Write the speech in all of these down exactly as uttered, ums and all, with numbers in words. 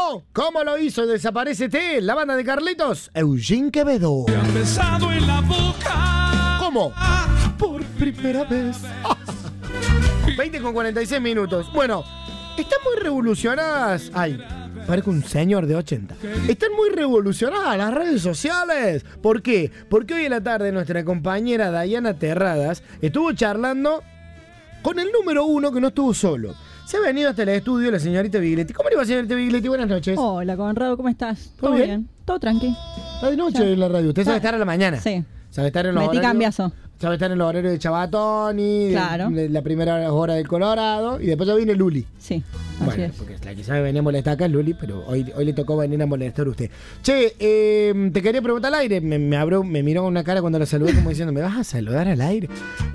¿Cómo? ¿Cómo lo hizo? Desaparécete, la banda de Carlitos, Eugene Quevedo. Me han besado en la boca. ¿Cómo? Por primera vez. veinte con cuarenta y seis minutos. Bueno, están muy revolucionadas. Ay, parezco un señor de ochenta. Están muy revolucionadas las redes sociales. ¿Por qué? Porque hoy en la tarde nuestra compañera Dayana Terradas estuvo charlando con el número uno que no estuvo solo. Se ha venido hasta el estudio la señorita Bigletti. ¿Cómo le va, señorita Bigletti? Buenas noches. Hola, Conrado, ¿cómo estás? ¿Todo bien? Todo tranqui. Está de noche Ya. en la radio. Usted sabe Ah, estar a la mañana. Sí. Sabe estar en los Metí horarios. cambiazo. Sabe estar en los horarios de Chabatoni, Claro. de, de la primera hora del Colorado, y después ya viene Luli. Sí, así Bueno, es. porque la que sabe venir a molestar acá es Luli, pero hoy, hoy le tocó venir a molestar a usted. Che, eh, te quería preguntar al aire. Me, me, abrió, me miró con una cara cuando la saludé como diciendo, ¿me vas a saludar al aire?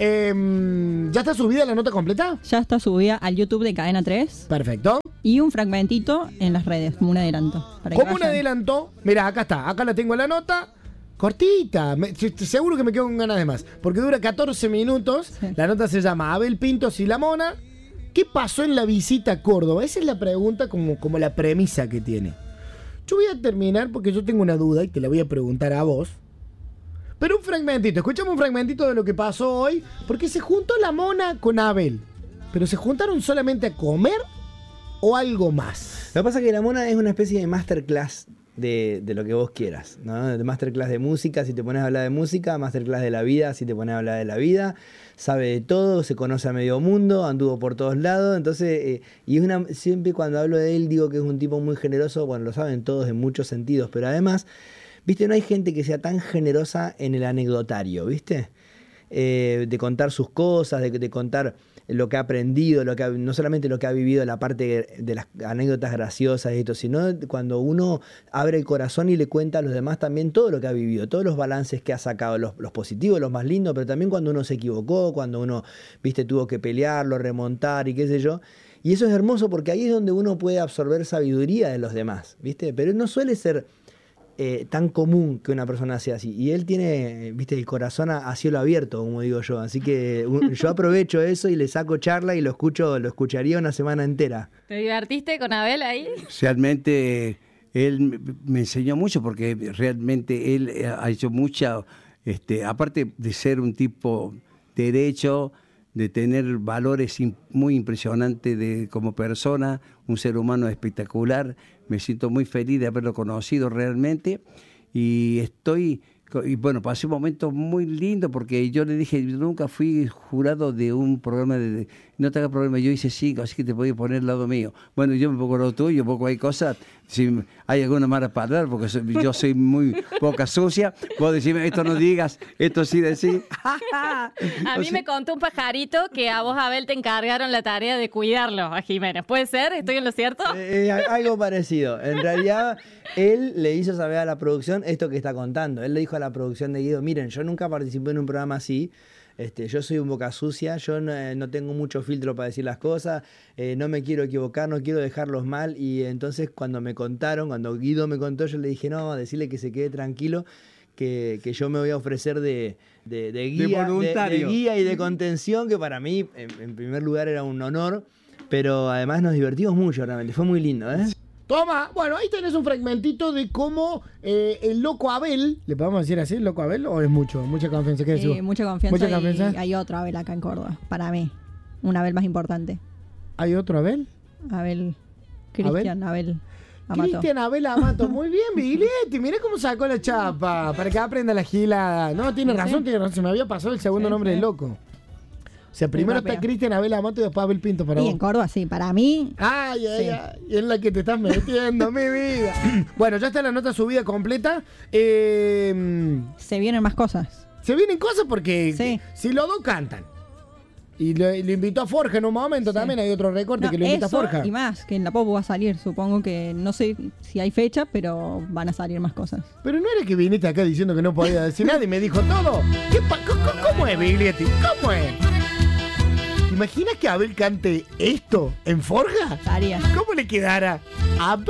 Eh, ¿Ya está subida la nota completa? Ya está subida al YouTube de Cadena tres Perfecto. y un fragmentito en las redes, como un adelanto. para que Como un vayan. adelanto, mira, acá está, acá la tengo la nota. Cortita, me, seguro que me quedo con ganas de más. Porque dura catorce minutos. Sí. La nota se llama Abel Pintos y la Mona. ¿Qué pasó en la visita a Córdoba? Esa es la pregunta, como, como la premisa que tiene. Yo voy a terminar porque yo tengo una duda y te la voy a preguntar a vos. Pero un fragmentito, escuchamos un fragmentito de lo que pasó hoy. Porque se juntó la Mona con Abel. ¿Pero se juntaron solamente a comer o algo más? Lo que pasa es que la Mona es una especie de masterclass de, de lo que vos quieras, ¿no? De masterclass de música, si te pones a hablar de música, masterclass de la vida, si te pones a hablar de la vida, sabe de todo, se conoce a medio mundo, anduvo por todos lados, entonces, eh, y es una, siempre cuando hablo de él digo que es un tipo muy generoso, bueno, lo saben todos en muchos sentidos, pero además, viste, no hay gente que sea tan generosa en el anecdotario, viste, eh, de contar sus cosas, de, de contar lo que ha aprendido, lo que ha, no solamente lo que ha vivido, la parte de las anécdotas graciosas y esto, sino cuando uno abre el corazón y le cuenta a los demás también todo lo que ha vivido, todos los balances que ha sacado, los, los positivos, los más lindos, pero también cuando uno se equivocó, cuando uno, viste, tuvo que pelearlo, remontar y qué sé yo. Y eso es hermoso porque ahí es donde uno puede absorber sabiduría de los demás, viste, pero no suele ser Eh, tan común que una persona sea así. Y él tiene, viste, el corazón a, a cielo abierto, como digo yo. Así que un, yo aprovecho eso y le saco charla y lo escucho, lo escucharía una semana entera. ¿Te divertiste con Abel ahí? Realmente él me enseñó mucho porque realmente él ha hecho mucha, este, aparte de ser un tipo derecho, de tener valores muy impresionantes de, como persona, un ser humano espectacular. Me siento muy feliz de haberlo conocido realmente y estoy, y bueno, pasé un momento muy lindo porque yo le dije, yo nunca fui jurado de un programa de, de no te hagas problema, yo hice cinco, así que te podía poner al lado mío. Bueno, yo me pongo lo tuyo, poco hay cosas, si hay alguna mala palabra, porque soy, yo soy muy poca sucia, vos decime, esto no digas, esto sí decís. A O mí sea, me contó un pajarito que a vos, Abel, te encargaron la tarea de cuidarlo a Jiménez. ¿Puede ser? ¿Estoy en lo cierto? Eh, eh, algo parecido. En realidad, él le hizo saber a la producción esto que está contando. Él le dijo a la producción de Guido, miren, yo nunca participé en un programa así. Este, yo soy un boca sucia, yo no, eh, no tengo mucho filtro para decir las cosas, eh, no me quiero equivocar, no quiero dejarlos mal. Y entonces cuando me contaron, cuando Guido me contó, yo le dije, no, decirle que se quede tranquilo, que, que yo me voy a ofrecer de, de, de, guía, de, de guía y de contención, que para mí, en, en primer lugar, era un honor, pero además nos divertimos mucho, realmente, fue muy lindo, ¿eh? Toma, bueno, ahí tenés un fragmentito de cómo eh, el loco Abel, ¿le podemos decir así, el loco Abel? ¿O es mucho? Mucha confianza, ¿qué decís? Eh, mucha confianza. ¿Mucha y confianza? hay otro Abel acá en Córdoba, para mí. Un Abel más importante. ¿Hay otro Abel? Abel, Cristian Abel Amato. Cristian Abel Amato, muy bien, Biglietti, mirá cómo sacó la chapa, para que aprenda la gilada. No, tiene razón, Sí. tiene razón, se me había pasado el segundo Sí, nombre sí. del loco. O sea, primero está rápido. Cristian Abel Amato y después Abel Pinto para Y vos. en Córdoba, sí, para mí. Ay, ay, Sí. ay, y en la que te estás metiendo, mi vida. Bueno, ya está la nota subida completa. Eh, Se vienen más cosas. se vienen cosas porque Sí. si los dos cantan. Y lo, lo invitó a Forja en un momento Sí. también, hay otro recorte No, que lo invita eso a Forja. y más, que en la Popu va a salir, supongo que no sé si hay fecha, pero van a salir más cosas. Pero no era que viniste acá diciendo que no podía decir nada y me dijo todo. ¿Qué pa- co- co- ¿Cómo es, Biglietti? ¿Cómo es? ¿Te imaginas que Abel cante esto en Forja? Estaría. ¿Cómo le quedara? Abel